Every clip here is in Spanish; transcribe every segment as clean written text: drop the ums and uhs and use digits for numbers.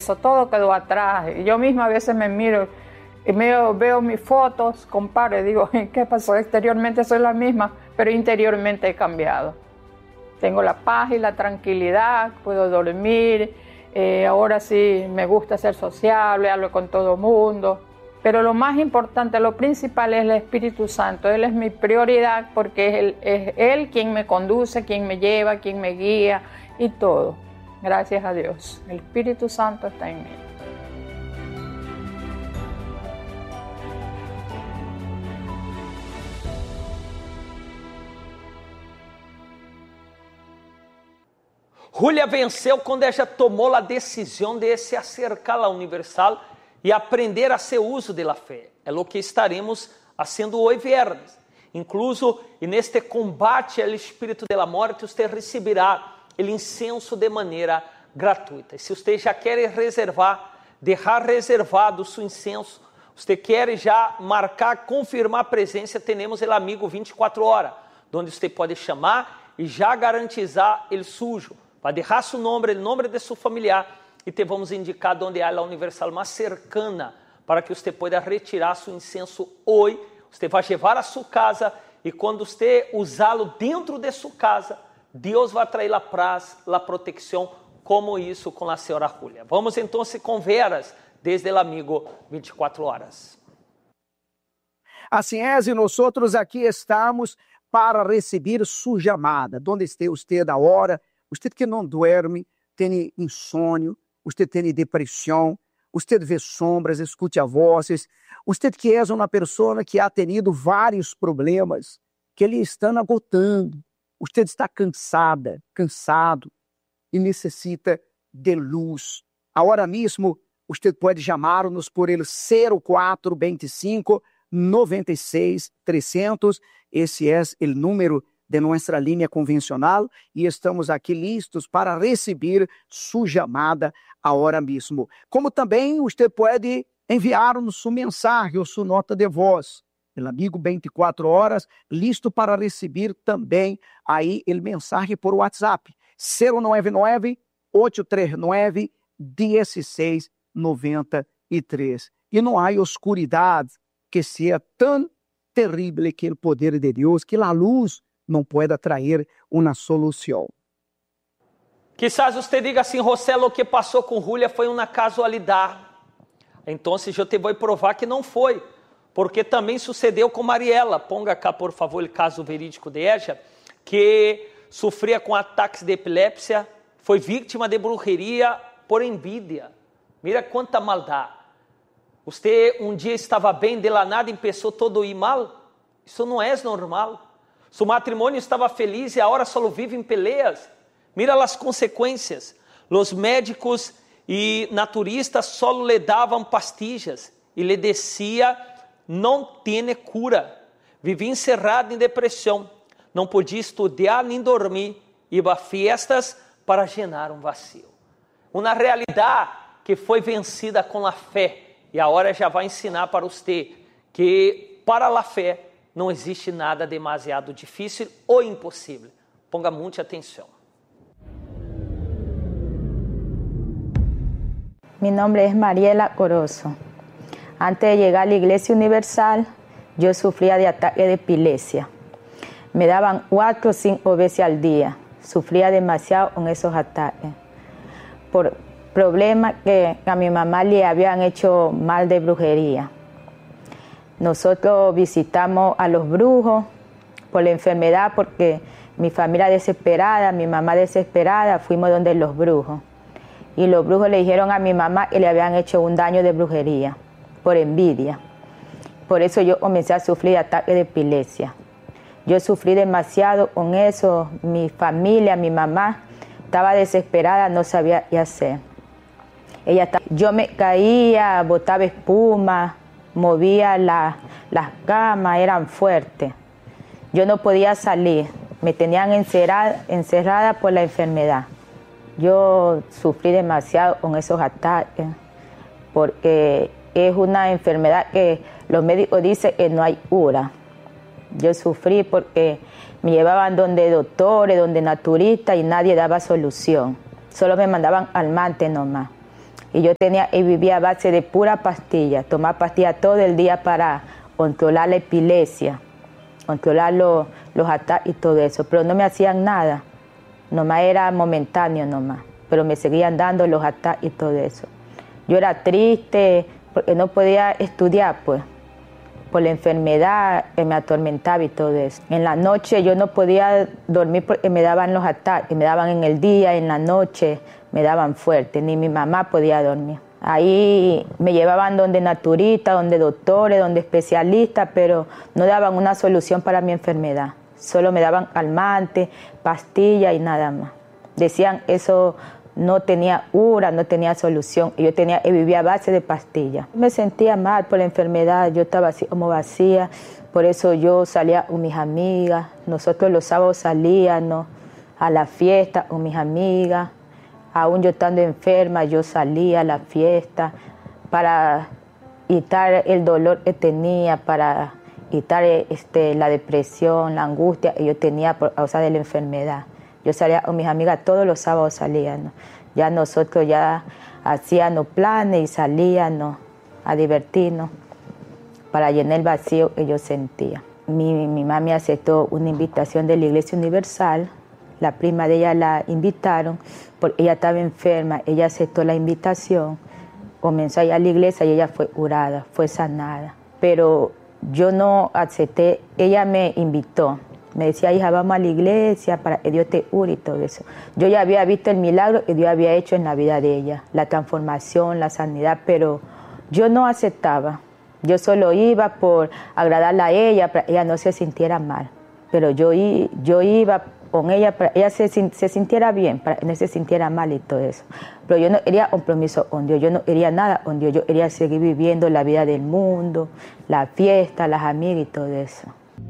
eso, todo quedó atrás. Y yo misma a veces me miro y veo mis fotos, comparo y digo, ¿qué pasó? Exteriormente soy la misma, pero interiormente he cambiado. Tengo la paz y la tranquilidad, puedo dormir, ahora sí me gusta ser sociable, hablo con todo el mundo. Pero lo más importante, lo principal es el Espíritu Santo. Él es mi prioridad porque es Él quien me conduce, quien me lleva, quien me guía y todo. Gracias a Dios. El Espíritu Santo está en mí. Júlia venceu quando ela tomou a decisão de se acercar à Universal e aprender a ser uso da fé. É o que estaremos fazendo hoje viernes. Incluso, e neste combate ao espírito da morte, você receberá o incenso de maneira gratuita. E se você já quer reservar, deixar reservado o seu incenso, você quer já marcar, confirmar a presença, temos o amigo 24 horas, onde você pode chamar e já garantizar o sujo. Vai deixar seu nome, o nome de seu familiar, e te vamos indicar onde há a Universal mais cercana para que você possa retirar seu incenso hoje. Você vai levar a sua casa e quando você usá-lo dentro de sua casa, Deus vai trazer a paz, a proteção, como isso com a senhora Júlia. Vamos então com veras desde o amigo 24 horas. Assim é, e nós aqui estamos para receber sua chamada. Onde esteja você da hora, você que não dorme, tem insônia, você tem depressão, você vê sombras, escute a vozes, você que é uma pessoa que ha tenido vários problemas que lhe estão agotando, você está cansada, cansado e necessita de luz. Agora mesmo, você pode chamar-nos por ele 0425 96 300. Esse é o número de nossa linha convencional e estamos aqui listos para receber sua chamada agora mesmo. Como também você pode enviar-nos sua mensagem ou sua nota de voz. O amigo 24 horas, listo para receber também aí a mensagem por WhatsApp. 099-83-1693. E não há oscuridade que seja tão terrível que o poder de Deus, que a luz não pode trazer uma solução. Quizás você diga assim, José, o que passou com Júlia foi uma casualidade. Então, eu te vou provar que não foi, porque também sucedeu com Mariela. Ponga cá, por favor, o caso verídico de ela, que sofria com ataques de epilepsia, foi vítima de bruxeria por envidia. Mira quanta maldade. Você um dia estava bem, de la nada, começou todo a ir mal. Isso não é normal. Seu matrimônio estava feliz e agora só vive em peleas. Mira as consequências. Os médicos e naturistas só lhe davam pastillas e lhe decía, não tem cura. Vivia encerrado em depressão. Não podia estudar nem dormir. Ia a festas para llenar um vazio. Uma realidade que foi vencida com a fé. E agora já vai ensinar para você que para a fé não existe nada demasiado difícil ou impossível. Ponga muita atenção. Mi nombre es Mariela Corozo. Antes de llegar a la Iglesia Universal, yo sufría de ataque de epilepsia. Me daban 4 o 5 veces al día. Sufría demasiado con esos ataques. Por problemas que a mi mamá le habían hecho mal de brujería. Nosotros visitamos a los brujos por la enfermedad, porque mi familia desesperada, mi mamá desesperada, fuimos donde los brujos. Y los brujos le dijeron a mi mamá que le habían hecho un daño de brujería, por envidia. Por eso yo comencé a sufrir de ataques de epilepsia. Yo sufrí demasiado con eso, mi familia, mi mamá estaba desesperada, no sabía qué hacer. Yo me caía, botaba espuma, movía las camas, eran fuertes. Yo no podía salir, me tenían encerrada por la enfermedad. Yo sufrí demasiado con esos ataques, porque es una enfermedad que los médicos dicen que no hay cura. Yo sufrí porque me llevaban donde doctores, donde naturistas y nadie daba solución. Solo me mandaban al mante nomás. Y yo vivía a base de pura pastilla, tomar pastillas todo el día para controlar la epilepsia, controlar los ataques y todo eso. Pero no me hacían nada, nomás era momentáneo nomás, pero me seguían dando los ataques y todo eso. Yo era triste porque no podía estudiar, pues, por la enfermedad que me atormentaba y todo eso. En la noche yo no podía dormir porque me daban los ataques, me daban en el día, en la noche, me daban fuerte, ni mi mamá podía dormir. Ahí me llevaban donde naturistas, donde doctores, donde especialistas, pero no daban una solución para mi enfermedad. Solo me daban calmantes, pastillas y nada más. Decían eso no tenía cura, no tenía solución. Y yo vivía a base de pastillas. Me sentía mal por la enfermedad, yo estaba así como vacía. Por eso yo salía con mis amigas. Nosotros los sábados salíamos a la fiesta con mis amigas. Aún yo estando enferma, yo salía a la fiesta para quitar el dolor que tenía, para quitar la depresión, la angustia que yo tenía por causa de la enfermedad. Yo salía con mis amigas, todos los sábados salíamos. Ya nosotros ya hacíamos planes y salíamos a divertirnos para llenar el vacío que yo sentía. Mi mami aceptó una invitación de la Iglesia Universal. La prima de ella la invitaron porque ella estaba enferma. Ella aceptó la invitación, comenzó a ir a la iglesia y ella fue curada, fue sanada. Pero yo no acepté, ella me invitó. Me decía, hija, vamos a la iglesia para que Dios te cure y todo eso. Yo ya había visto el milagro que Dios había hecho en la vida de ella, la transformación, la sanidad, pero yo no aceptaba. Yo solo iba por agradarla a ella, para que ella no se sintiera mal. Pero yo iba con ella para que ella se sintiera bien, para que no se sintiera mal y todo eso. Pero yo no quería compromiso con Dios, yo no quería nada con Dios, yo quería seguir viviendo la vida del mundo, la fiesta, las amigas y todo eso.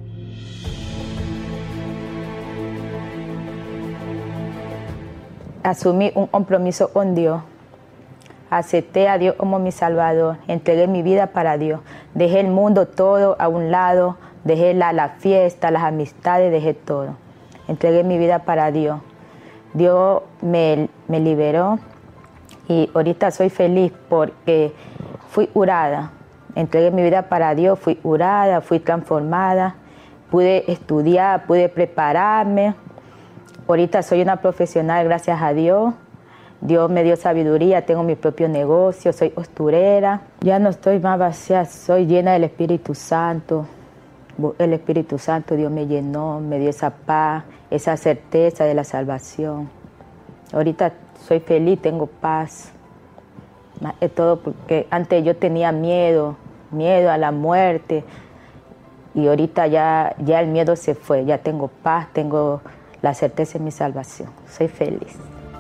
Asumí un compromiso con Dios, acepté a Dios como mi Salvador, entregué mi vida para Dios, dejé el mundo todo a un lado, dejé la fiesta, las amistades, dejé todo. Entregué mi vida para Dios. Dios me liberó y ahorita soy feliz porque fui curada. Entregué mi vida para Dios, fui curada, fui transformada, pude estudiar, pude prepararme. Ahorita soy una profesional, gracias a Dios. Dios me dio sabiduría, tengo mi propio negocio, soy costurera. Ya no estoy más vacía, soy llena del Espíritu Santo. El Espíritu Santo, Dios me llenó, me dio esa paz, esa certeza de la salvación. Ahorita soy feliz, tengo paz. Más de todo porque antes yo tenía miedo a la muerte. Y ahorita ya el miedo se fue, ya tengo paz, tengo la certeza de mi salvación. Soy feliz.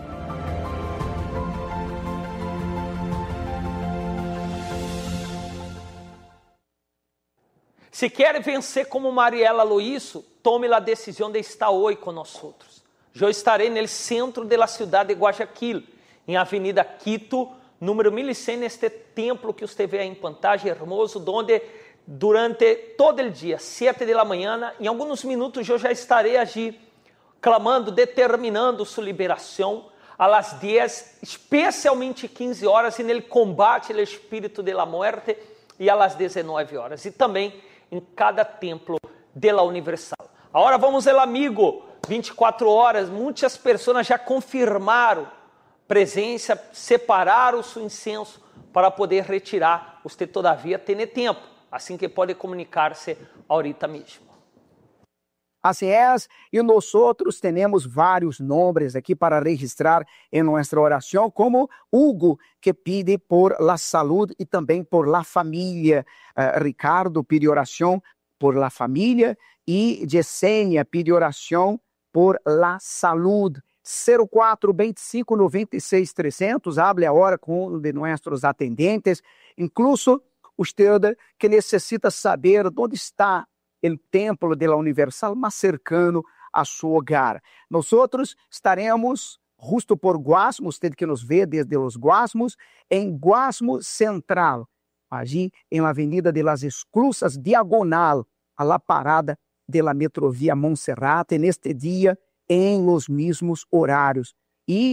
Se quer vencer como Mariela lo hizo, tome a decisão de estar hoje conosco. Eu estarei no centro da cidade de Guayaquil, em Avenida Quito, número 1100, neste templo que você vê em pantagem hermoso, onde durante todo o dia, 7 da manhã, em alguns minutos eu já estarei ali, clamando, determinando sua liberação, às 10, especialmente 15 horas, e nele combate o espírito da morte, e às 19 horas. E também em cada templo de la Universal. Agora vamos ao amigo, 24 horas, muitas pessoas já confirmaram presença, separaram seu incenso para poder retirar. Você todavia tem tempo, assim que pode comunicar-se ahorita mesmo. Así es, y nosotros tenemos varios nombres aquí para registrar en nuestra oración, como Hugo, que pide por la salud y también por la familia. Ricardo pide oración por la familia y Yesenia pide oración por la salud. 04 25 96 300, hable ahora com um de nossos atendentes. Incluso usted que necessita saber onde está o templo de la Universal mais cercano a seu hogar. Nós estaremos justo por Guasmo, usted que nos vê desde os Guasmos, em Guasmo Central, allí em la Avenida de las Exclusas, diagonal a la parada de la Metrovia Monserrate, neste dia, em los mesmos horários. E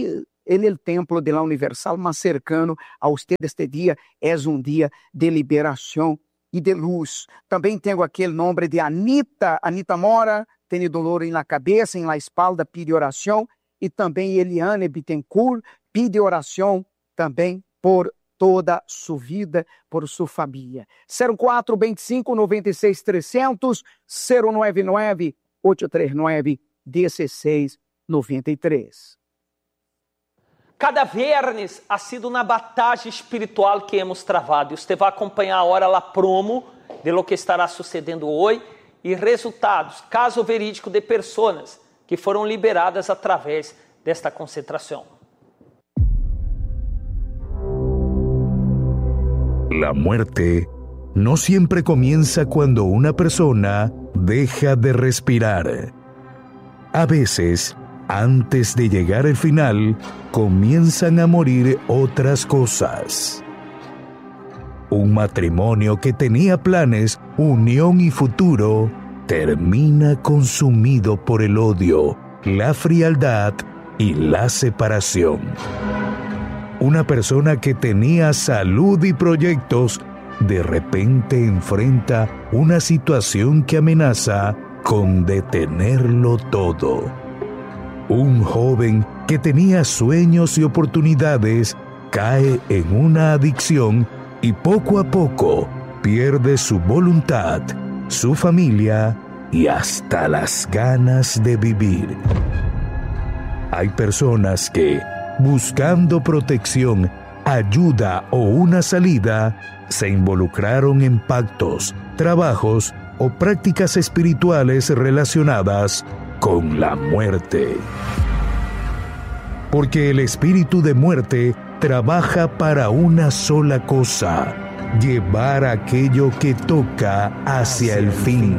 el templo de la Universal más cercano a usted este día. Es un día de liberación y de luz. También tengo aquí el nombre de Anita Mora, tiene dolor en la cabeza, en la espalda, pide oración. Y también Eliane Bittencourt pide oración también por toda su vida, por su familia. 04 25 96 300 099 839 1693. Cada viernes ha sido uma batalha espiritual que hemos travado. E você vai acompanhar agora a promo de lo que estará sucedendo hoje e resultados, caso verídico de pessoas que foram liberadas através desta concentração. La muerte no siempre comienza cuando una persona deja de respirar. A veces, antes de llegar al final, comienzan a morir otras cosas. Un matrimonio que tenía planes, unión y futuro, termina consumido por el odio, la frialdad y la separación. Una persona que tenía salud y proyectos, de repente enfrenta una situación que amenaza con detenerlo todo. Un joven que tenía sueños y oportunidades cae en una adicción y poco a poco pierde su voluntad, su familia y hasta las ganas de vivir. Hay personas que, buscando protección, ayuda o una salida, se involucraron en pactos, trabajos o prácticas espirituales relacionadas con la muerte. Porque el espíritu de muerte trabaja para una sola cosa: llevar aquello que toca hacia el fin.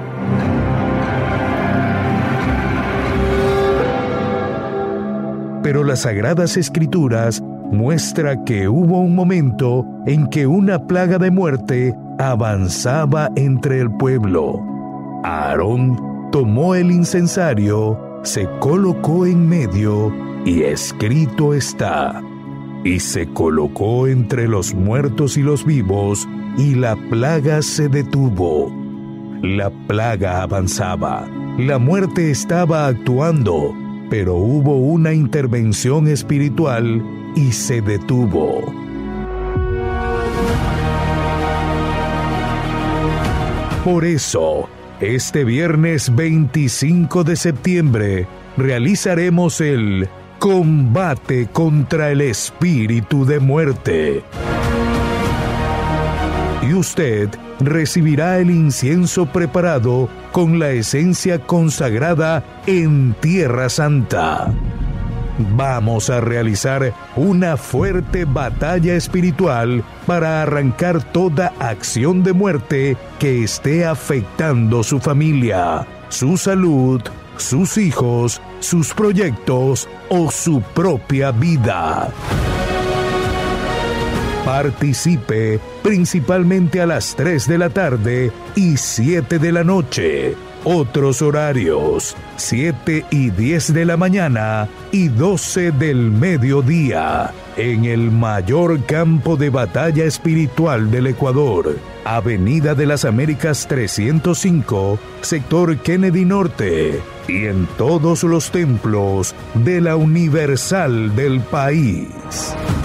Pero las Sagradas Escrituras muestra que hubo un momento en que una plaga de muerte avanzaba entre el pueblo. Aarón tomó el incensario, se colocó en medio y escrito está: y se colocó entre los muertos y los vivos, y la plaga se detuvo. La plaga avanzaba, la muerte estaba actuando, pero hubo una intervención espiritual y se detuvo. Por eso, este viernes 25 de septiembre, realizaremos el combate contra el espíritu de muerte. Y usted recibirá el incienso preparado con la esencia consagrada en Tierra Santa. Vamos a realizar una fuerte batalla espiritual para arrancar toda acción de muerte que esté afectando su familia, su salud, sus hijos, sus proyectos o su propia vida. Participe principalmente a las 3 de la tarde y 7 de la noche. Otros horarios: 7 y 10 de la mañana y 12 del mediodía. En el mayor campo de batalla espiritual del Ecuador, Avenida de las Américas 305, sector Kennedy Norte, y en todos los templos de la Universal del país.